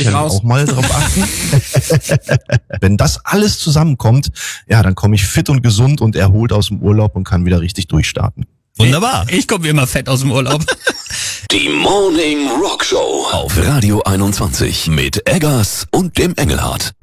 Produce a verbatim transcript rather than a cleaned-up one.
sicherlich raus. auch mal drauf achten. Wenn das alles zusammenkommt, ja, dann komme ich fit und gesund und erholt aus dem Urlaub und kann wieder richtig durchstarten. Wunderbar. Ich, ich komme immer fett aus dem Urlaub. Die Morning Rock Show auf Radio einundzwanzig mit Eggers und dem Engelhardt.